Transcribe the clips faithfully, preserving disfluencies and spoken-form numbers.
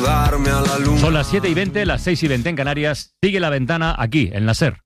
Son las siete y veinte, las seis y veinte en Canarias. Sigue La Ventana aquí, en la SER.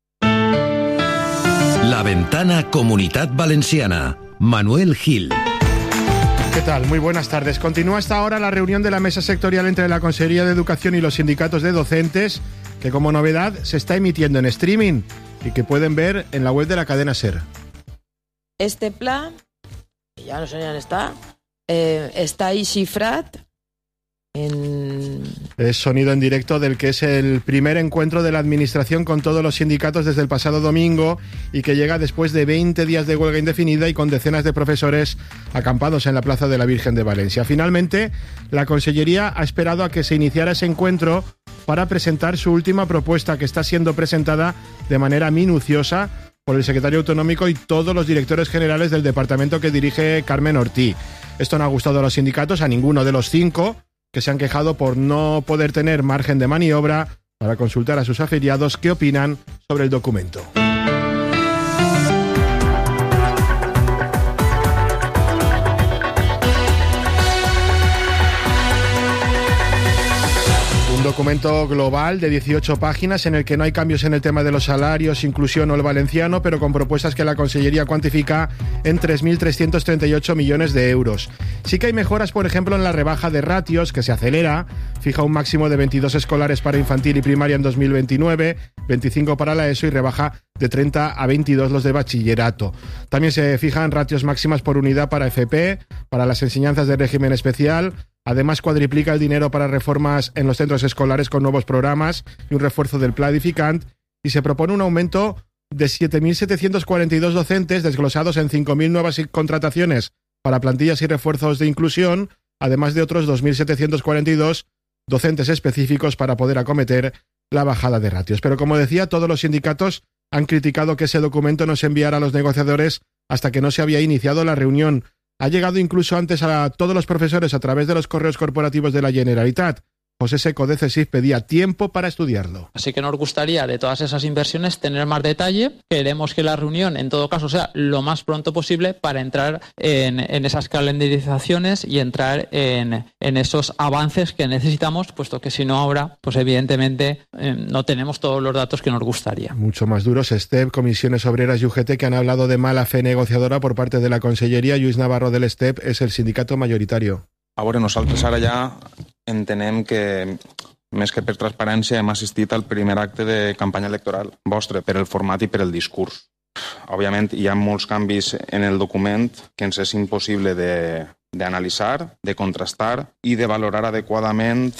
La Ventana Comunitat Valenciana. Manuel Gil. ¿Qué tal? Muy buenas tardes. Continúa hasta ahora la reunión de la mesa sectorial entre la Consellería de Educación y los sindicatos de docentes, que como novedad se está emitiendo en streaming y que pueden ver en la web de la cadena SER. Este pla, ya no sé on està, eh, està ahí xifrat en... Es sonido en directo del que es el primer encuentro de la administración con todos los sindicatos desde el pasado domingo y que llega después de veinte días de huelga indefinida y con decenas de profesores acampados en la Plaza de la Virgen de Valencia. Finalmente, la Consellería ha esperado a que se iniciara ese encuentro para presentar su última propuesta, que está siendo presentada de manera minuciosa por el secretario autonómico y todos los directores generales del departamento que dirige Carmen Ortí. Esto no ha gustado a los sindicatos, a ninguno de los cinco, que se han quejado por no poder tener margen de maniobra para consultar a sus afiliados qué opinan sobre el documento. Un documento global de dieciocho páginas en el que no hay cambios en el tema de los salarios, inclusión o el valenciano, pero con propuestas que la Consellería cuantifica en tres mil trescientos treinta y ocho millones de euros. Sí que hay mejoras, por ejemplo, en la rebaja de ratios, que se acelera, fija un máximo de veintidós escolares para infantil y primaria en dos mil veintinueve, veinticinco para la ESO y rebaja de treinta a veintidós los de bachillerato. También se fijan ratios máximas por unidad para F P, para las enseñanzas de régimen especial. Además, cuadriplica el dinero para reformas en los centros escolares con nuevos programas y un refuerzo del Pla Edificant, y se propone un aumento de siete mil setecientos cuarenta y dos docentes desglosados en cinco mil nuevas contrataciones para plantillas y refuerzos de inclusión, además de otros dos mil setecientos cuarenta y dos docentes específicos para poder acometer la bajada de ratios. Pero como decía, todos los sindicatos han criticado que ese documento no se enviara a los negociadores hasta que no se había iniciado la reunión. Ha llegado incluso antes a todos los profesores a través de los correos corporativos de la Generalitat. José Seco de CESIF pedía tiempo para estudiarlo. Así que nos gustaría de todas esas inversiones tener más detalle. Queremos que la reunión en todo caso sea lo más pronto posible para entrar en, en esas calendarizaciones y entrar en, en esos avances que necesitamos, puesto que si no ahora, pues evidentemente eh, no tenemos todos los datos que nos gustaría. Mucho más duros, STEP, Comisiones Obreras y U G T, que han hablado de mala fe negociadora por parte de la Consellería. Lluís Navarro del STEP es el sindicato mayoritario. A veure, nosaltres ara ja entenem que, més que per transparència, hem assistit al primer acte de campanya electoral vostre, per el format i per el discurs. Òbviament, hi ha molts canvis en el document que ens és impossible d'analitzar, de, de contrastar i de valorar adequadament.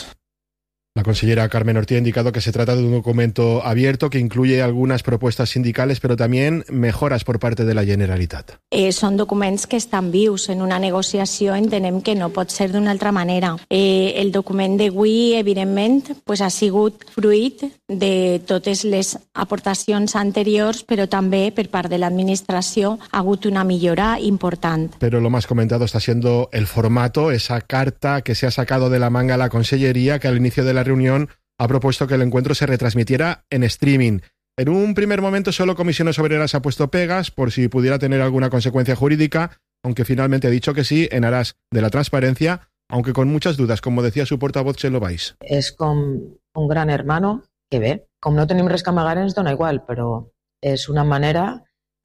La consellera Carmen Ortí ha indicado que se trata de un documento abierto que incluye algunas propuestas sindicales, pero también mejoras por parte de la Generalitat. Eh, són documents que estan vius. En una negociació entenem que no pot ser d'una altra manera. Eh, el document d'avui, evidentment, pues, ha sigut fruit de totes les aportacions anteriors, però també per part de l'administració ha hagut una millora important. Pero lo más comentado está siendo el formato, esa carta que se ha sacado de la manga la Consellería, que al inicio de la reunión ha propuesto que el encuentro se retransmitiera en streaming. En un primer momento solo Comisiones Obreras ha puesto pegas por si pudiera tener alguna consecuencia jurídica, aunque finalmente ha dicho que sí en aras de la transparencia, aunque con muchas dudas, como decía su portavoz Txelo Valls. És com un gran hermano que bé, com no tenim res que amagar ens dona igual, però és una manera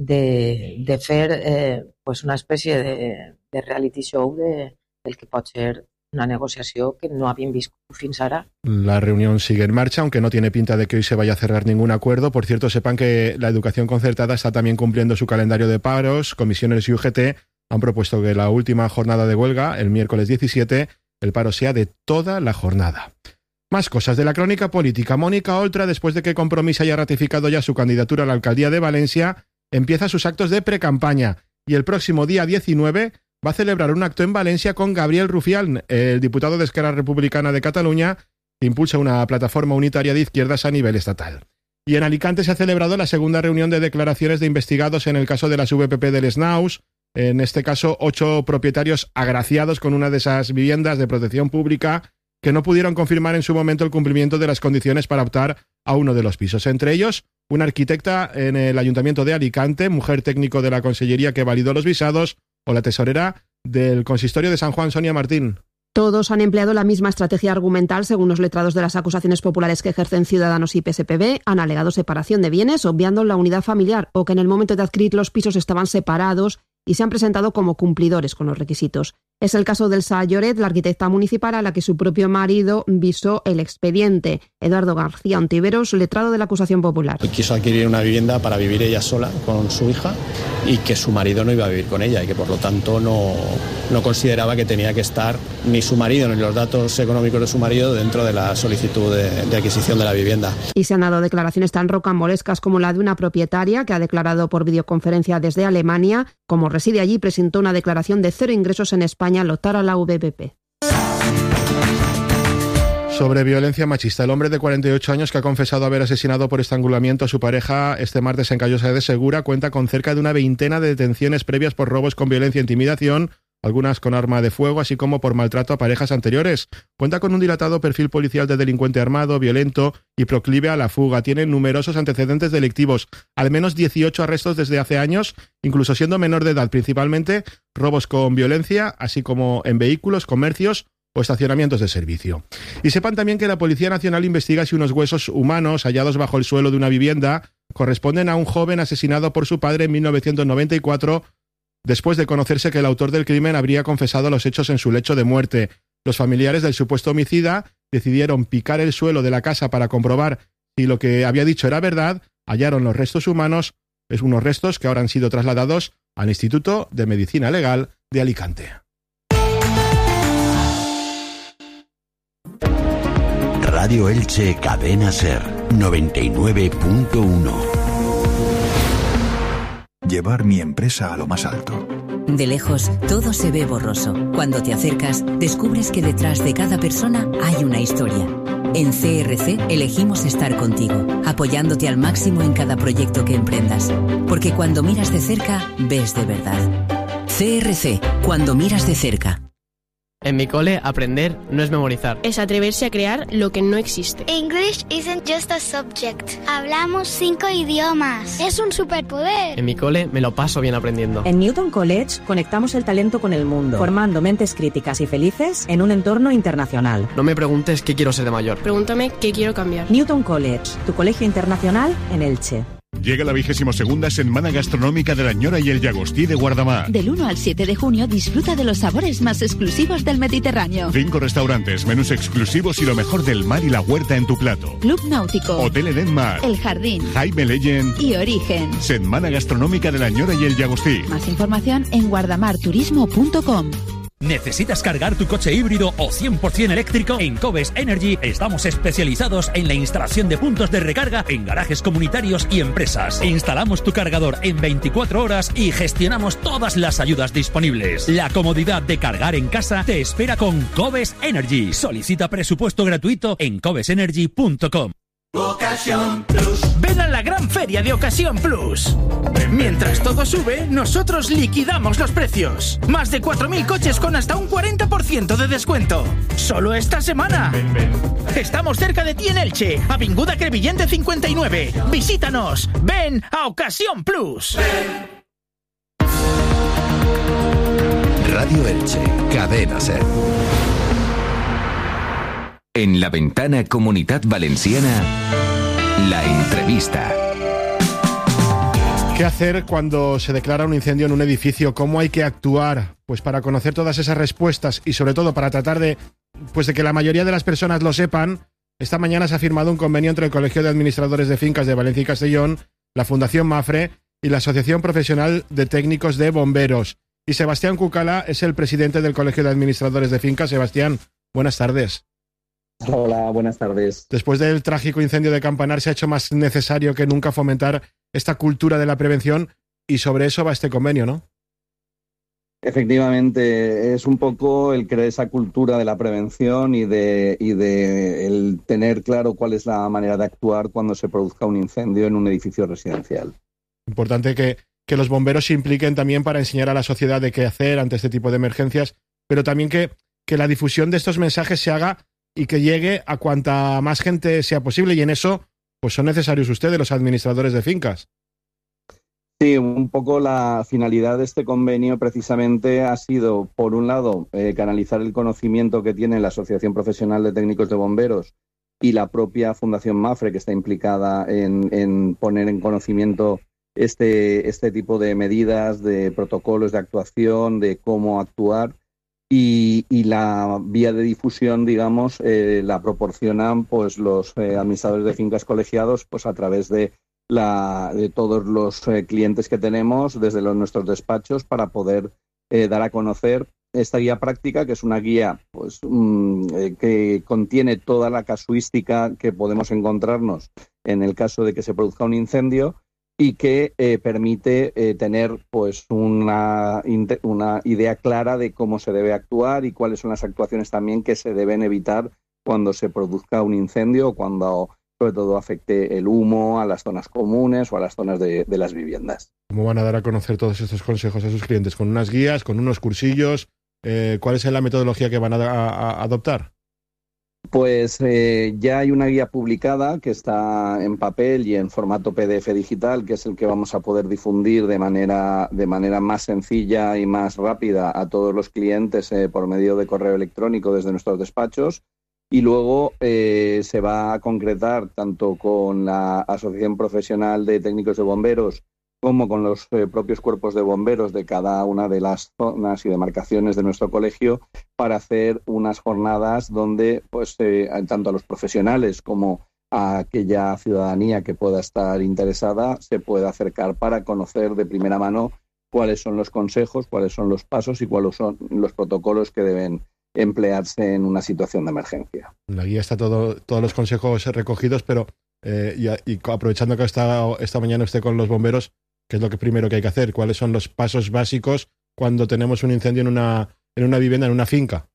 de, de fer eh, pues una espècie de, de reality show de, del que pot ser una negociación que no habían visto fins ara. La reunión sigue en marcha, aunque no tiene pinta de que hoy se vaya a cerrar ningún acuerdo. Por cierto, sepan que la educación concertada está también cumpliendo su calendario de paros. Comisiones y U G T han propuesto que la última jornada de huelga, el miércoles diecisiete, el paro sea de toda la jornada. Más cosas de la crónica política. Mónica Oltra, después de que Compromís haya ratificado ya su candidatura a la alcaldía de Valencia, empieza sus actos de precampaña y el próximo día diecinueve va a celebrar un acto en Valencia con Gabriel Rufián, el diputado de Esquerra Republicana de Cataluña, que impulsa una plataforma unitaria de izquierdas a nivel estatal. Y en Alicante se ha celebrado la segunda reunión de declaraciones de investigados en el caso de las V P P del Snaus. En este caso, ocho propietarios agraciados con una de esas viviendas de protección pública que no pudieron confirmar en su momento el cumplimiento de las condiciones para optar a uno de los pisos. Entre ellos, una arquitecta en el Ayuntamiento de Alicante, mujer técnico de la Consellería que validó los visados, o la tesorera del Consistorio de San Juan, Sonia Martín. Todos han empleado la misma estrategia argumental según los letrados de las acusaciones populares que ejercen Ciudadanos y P S P B. Han alegado separación de bienes, obviando la unidad familiar, o que en el momento de adquirir los pisos estaban separados y se han presentado como cumplidores con los requisitos. Es el caso del Sá Lloret, la arquitecta municipal a la que su propio marido visó el expediente. Eduardo García Ontiveros, letrado de la acusación popular. Quiso adquirir una vivienda para vivir ella sola con su hija y que su marido no iba a vivir con ella y que por lo tanto no, no consideraba que tenía que estar ni su marido ni los datos económicos de su marido dentro de la solicitud de, de adquisición de la vivienda. Y se han dado declaraciones tan rocambolescas como la de una propietaria que ha declarado por videoconferencia desde Alemania. Como reside allí, presentó una declaración de cero ingresos en España al optar a la V P P. Sobre violencia machista, el hombre de cuarenta y ocho años que ha confesado haber asesinado por estrangulamiento a su pareja este martes en Callosa de Segura cuenta con cerca de una veintena de detenciones previas por robos con violencia e intimidación, algunas con arma de fuego, así como por maltrato a parejas anteriores. Cuenta con un dilatado perfil policial de delincuente armado, violento y proclive a la fuga. Tiene numerosos antecedentes delictivos, al menos dieciocho arrestos desde hace años, incluso siendo menor de edad, principalmente robos con violencia, así como en vehículos, comercios o estacionamientos de servicio. Y sepan también que la Policía Nacional investiga si unos huesos humanos hallados bajo el suelo de una vivienda corresponden a un joven asesinado por su padre en mil novecientos noventa y cuatro, después de conocerse que el autor del crimen habría confesado los hechos en su lecho de muerte. Los familiares del supuesto homicida decidieron picar el suelo de la casa para comprobar si lo que había dicho era verdad. Hallaron los restos humanos, es unos restos que ahora han sido trasladados al Instituto de Medicina Legal de Alicante. Radio Elche Cadena Ser noventa y nueve punto uno. Llevar mi empresa a lo más alto. De lejos, todo se ve borroso. Cuando te acercas, descubres que detrás de cada persona hay una historia. En C R C elegimos estar contigo, apoyándote al máximo en cada proyecto que emprendas. Porque cuando miras de cerca, ves de verdad. C R C, cuando miras de cerca. En mi cole, aprender no es memorizar. Es atreverse a crear lo que no existe. English isn't just a subject. Hablamos cinco idiomas. Es un superpoder. En mi cole me lo paso bien aprendiendo. En Newton College conectamos el talento con el mundo, formando mentes críticas y felices en un entorno internacional. No me preguntes qué quiero ser de mayor. Pregúntame qué quiero cambiar. Newton College, tu colegio internacional en Elche. Llega la vigésimo segunda Setmana Gastronómica de la Ñora y el Llagostí de Guardamar. Del uno al siete de junio disfruta de los sabores más exclusivos del Mediterráneo. Cinco restaurantes, menús exclusivos y lo mejor del mar y la huerta en tu plato. Club Náutico, Hotel Eden Mar, El Jardín, Jaime Legend y Origen. Setmana Gastronómica de la Ñora y el Llagostí. Más información en guardamarturismo punto com. ¿Necesitas cargar tu coche híbrido o cien por ciento eléctrico? En Cobes Energy estamos especializados en la instalación de puntos de recarga en garajes comunitarios y empresas. Instalamos tu cargador en veinticuatro horas y gestionamos todas las ayudas disponibles. La comodidad de cargar en casa te espera con Cobes Energy. Solicita presupuesto gratuito en cobes energy punto com. Ocasión Plus. Ven a la gran feria de Ocasión Plus. Mientras todo sube, nosotros liquidamos los precios. Más de cuatro mil coches con hasta un cuarenta por ciento de descuento. Solo esta semana. Ven, ven, ven. Estamos cerca de ti en Elche, Avinguda Crevillente cincuenta y nueve. Visítanos. Ven a Ocasión Plus. Ven. Radio Elche, Cadena Ser. En la ventana Comunitat Valenciana, la entrevista. ¿Qué hacer cuando se declara un incendio en un edificio? ¿Cómo hay que actuar? Pues para conocer todas esas respuestas y sobre todo para tratar de, pues de que la mayoría de las personas lo sepan, esta mañana se ha firmado un convenio entre el Colegio de Administradores de Fincas de Valencia y Castellón, la Fundación Mafre y la Asociación Profesional de Técnicos de Bomberos. Y Sebastián Cucala es el presidente del Colegio de Administradores de Fincas. Sebastián, buenas tardes. Hola, buenas tardes. Después del trágico incendio de Campanar se ha hecho más necesario que nunca fomentar esta cultura de la prevención y sobre eso va este convenio, ¿no? Efectivamente, es un poco el crear esa cultura de la prevención y de, y de el tener claro cuál es la manera de actuar cuando se produzca un incendio en un edificio residencial. Importante que, que los bomberos se impliquen también para enseñar a la sociedad de qué hacer ante este tipo de emergencias, pero también que, que la difusión de estos mensajes se haga y que llegue a cuanta más gente sea posible, y en eso pues son necesarios ustedes, los administradores de fincas. Sí, un poco la finalidad de este convenio precisamente ha sido, por un lado, eh, canalizar el conocimiento que tiene la Asociación Profesional de Técnicos de Bomberos y la propia Fundación MAFRE, que está implicada en, en poner en conocimiento este, este tipo de medidas, de protocolos de actuación, de cómo actuar. Y, y la vía de difusión, digamos, eh, la proporcionan pues los eh, administradores de fincas colegiados pues a través de, la, de todos los eh, clientes que tenemos desde los, nuestros despachos para poder eh, dar a conocer esta guía práctica, que es una guía pues mm, eh, que contiene toda la casuística que podemos encontrarnos en el caso de que se produzca un incendio, y que eh, permite eh, tener pues una, una idea clara de cómo se debe actuar y cuáles son las actuaciones también que se deben evitar cuando se produzca un incendio o cuando sobre todo afecte el humo a las zonas comunes o a las zonas de, de las viviendas. ¿Cómo van a dar a conocer todos estos consejos a sus clientes? ¿Con unas guías, con unos cursillos? Eh, ¿Cuál es la metodología que van a, a, a adoptar? Pues eh, ya hay una guía publicada que está en papel y en formato P D F digital, que es el que vamos a poder difundir de manera, de manera más sencilla y más rápida a todos los clientes eh, por medio de correo electrónico desde nuestros despachos. Y luego eh, se va a concretar tanto con la Asociación Profesional de Técnicos de Bomberos como con los eh, propios cuerpos de bomberos de cada una de las zonas y demarcaciones de nuestro colegio para hacer unas jornadas donde pues eh, tanto a los profesionales como a aquella ciudadanía que pueda estar interesada se pueda acercar para conocer de primera mano cuáles son los consejos, cuáles son los pasos y cuáles son los protocolos que deben emplearse en una situación de emergencia. En la guía está todo, todos los consejos recogidos, pero eh, y, y aprovechando que está esta mañana usted con los bomberos, ¿qué es lo que primero que hay que hacer? ¿Cuáles son los pasos básicos cuando tenemos un incendio en una, en una vivienda, en una finca?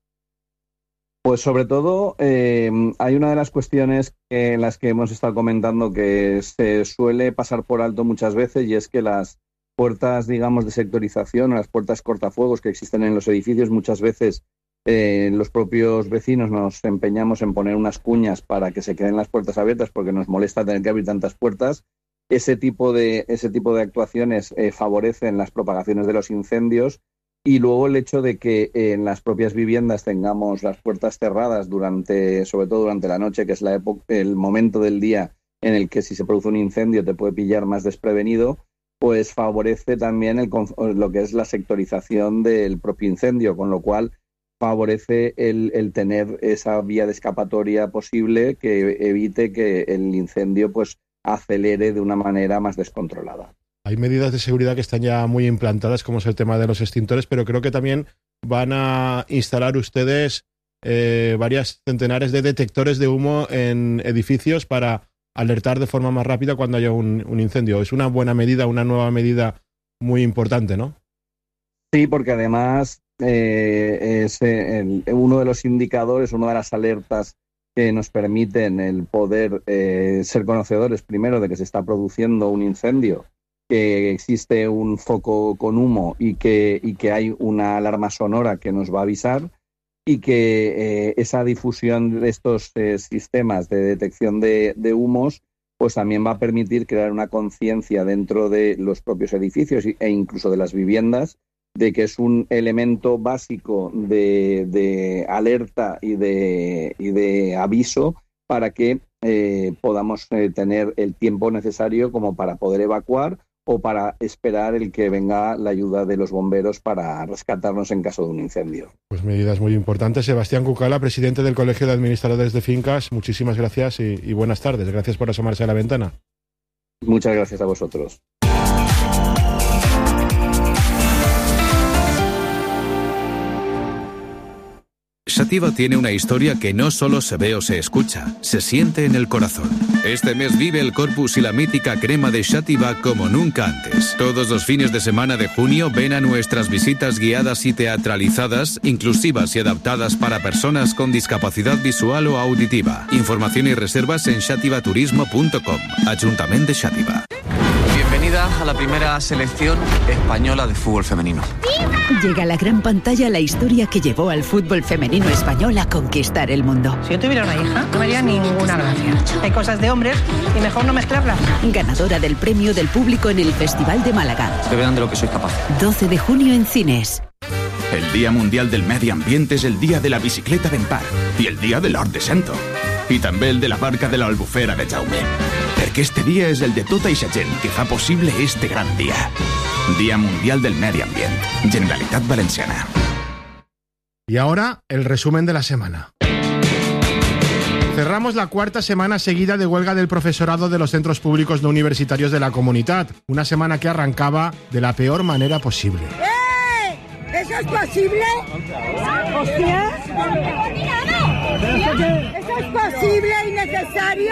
Pues sobre todo eh, hay una de las cuestiones que, en las que hemos estado comentando que se suele pasar por alto muchas veces, y es que las puertas, digamos, de sectorización o las puertas cortafuegos que existen en los edificios, muchas veces eh, los propios vecinos nos empeñamos en poner unas cuñas para que se queden las puertas abiertas porque nos molesta tener que abrir tantas puertas. Ese tipo de, ese tipo de actuaciones eh, favorecen las propagaciones de los incendios, y luego el hecho de que eh, en las propias viviendas tengamos las puertas cerradas durante, sobre todo durante la noche, que es la época, el momento del día en el que si se produce un incendio te puede pillar más desprevenido, pues favorece también el, lo que es la sectorización del propio incendio, con lo cual favorece el, el tener esa vía de escapatoria posible que evite que el incendio pues acelere de una manera más descontrolada. Hay medidas de seguridad que están ya muy implantadas, como es el tema de los extintores, pero creo que también van a instalar ustedes eh, varias centenares de detectores de humo en edificios para alertar de forma más rápida cuando haya un, un incendio. Es una buena medida, una nueva medida muy importante, ¿no? Sí, porque además eh, es el, uno de los indicadores, una de las alertas que nos permiten el poder eh, ser conocedores primero de que se está produciendo un incendio, que existe un foco con humo y que, y que hay una alarma sonora que nos va a avisar, y que eh, esa difusión de estos eh, sistemas de detección de, de humos pues también va a permitir crear una conciencia dentro de los propios edificios e incluso de las viviendas de que es un elemento básico de, de alerta y de, y de aviso para que eh, podamos eh, tener el tiempo necesario como para poder evacuar o para esperar el que venga la ayuda de los bomberos para rescatarnos en caso de un incendio. Pues medidas muy importantes. Sebastián Cucala, presidente del Colegio de Administradores de Fincas, muchísimas gracias y, y buenas tardes. Gracias por asomarse a la ventana. Muchas gracias a vosotros. Sativa tiene una historia que no solo se ve o se escucha, se siente en el corazón. Este mes vive el Corpus y la mítica crema de Sativa como nunca antes. Todos los fines de semana de junio ven a nuestras visitas guiadas y teatralizadas, inclusivas y adaptadas para personas con discapacidad visual o auditiva. Información y reservas en sativaturismo punto com. Ayuntamiento de Sativa. Bienvenida bienvenida a la primera selección española de fútbol femenino. Llega a la gran pantalla la historia que llevó al fútbol femenino español a conquistar el mundo. Si yo tuviera una hija, no me haría ninguna gracia. Hay cosas de hombres y mejor no mezclarlas. Ganadora del premio del público en el Festival de Málaga. Que vean de lo que soy capaz. doce de junio en cines. El Día Mundial del Medi Ambient és el dia de la bicicleta d'en Par i el dia de l'Hort de Sento. I també el de la barca de l'Albufera de Jaume. Perquè este dia és el de tota eixa gent que fa possible este gran dia. Día Mundial del Medi Ambient. Generalitat Valenciana. Y ahora, el resumen de la semana. Cerramos la cuarta semana seguida de huelga del profesorado de los centros públicos no universitarios de la Comunitat. Una semana que arrancaba de la peor manera posible. ¡Eh! ¿Eso es posible? ¿Hostias? ¿Eso es posible y necesario?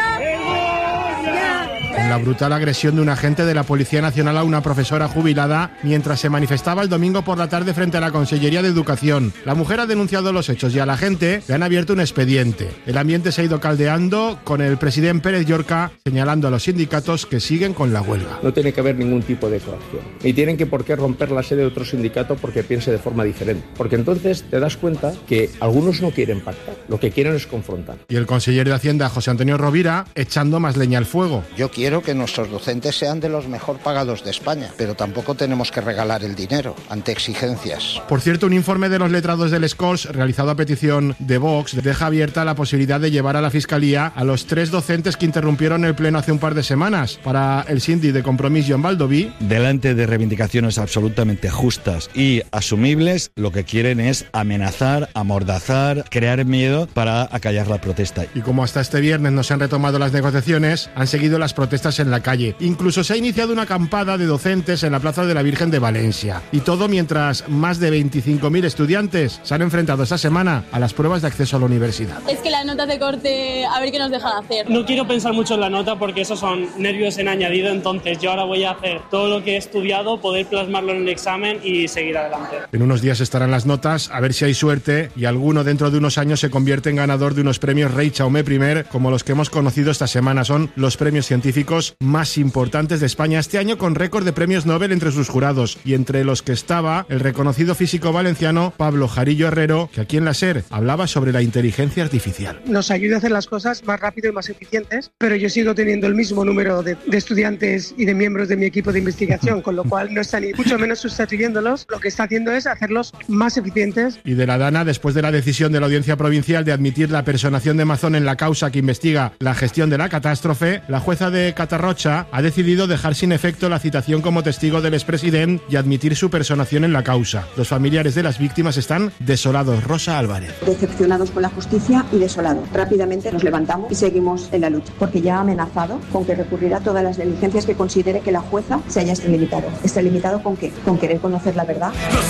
Ya. En la brutal agresión de un agente de la Policía Nacional a una profesora jubilada mientras se manifestaba el domingo por la tarde frente a la Consellería de Educación. La mujer ha denunciado los hechos y a la agente le han abierto un expediente. El ambiente se ha ido caldeando con el presidente Pérez Llorca señalando a los sindicatos que siguen con la huelga. No tiene que haber ningún tipo de coacción. Ni tienen que por qué romper la sede de otro sindicato porque piense de forma diferente. Porque entonces te das cuenta que algunos no quieren pactar, lo que quieren es confrontar. Y el consejero de Hacienda, José Antonio Rovira, echando más leña al fuego. Yo quiero que nuestros docentes sean de los mejor pagados de España, pero tampoco tenemos que regalar el dinero ante exigencias. Por cierto, un informe de los letrados del Scors, realizado a petición de Vox, deja abierta la posibilidad de llevar a la Fiscalía a los tres docentes que interrumpieron el pleno hace un par de semanas. Para el síndic de Compromís, Joan Baldoví, delante de reivindicaciones absolutamente justas y asumibles, lo que quieren es amenazar, amordazar, crear miedo para acallar la protesta. Y como hasta este viernes no se han retomado las negociaciones, han seguido las protestas en la calle. Incluso se ha iniciado una acampada de docentes en la Plaza de la Virgen de Valencia. Y todo mientras más de veinticinco mil estudiantes se han enfrentado esta semana a las pruebas de acceso a la universidad. Es que las notas de corte, a ver qué nos dejan hacer. No quiero pensar mucho en la nota porque esos son nervios en añadido, entonces yo ahora voy a hacer todo lo que he estudiado, poder plasmarlo en el examen y seguir adelante. En unos días estarán las notas, a ver si hay suerte y alguno dentro de unos años se convierte en ganador de unos premios Rey Jaume I, como los que hemos conocido esta semana. Son los premios científicos más importantes de España este año, con récord de premios Nobel entre sus jurados, y entre los que estaba el reconocido físico valenciano Pablo Jarillo Herrero, que aquí en la SER hablaba sobre la inteligencia artificial. Nos ayuda a hacer las cosas más rápido y más eficientes, pero yo sigo teniendo el mismo número de, de estudiantes y de miembros de mi equipo de investigación, con lo cual no está ni mucho menos sustituyéndolos, lo que está haciendo es hacerlos más eficientes. Y de la Dana, después de la decisión de la Audiencia Provincial de admitir la personación de Mazón en la causa que investiga la gestión de la catástrofe, la jueza de Catarrocha ha decidido dejar sin efecto la citación como testigo del expresidente y admitir su personación en la causa. Los familiares de las víctimas están desolados. Rosa Álvarez. Decepcionados con la justicia y desolados. Rápidamente nos levantamos y seguimos en la lucha, porque ya ha amenazado con que recurrirá a todas las diligencias que considere que la jueza se haya extralimitado. ¿Extralimitado con qué? Con querer conocer la verdad.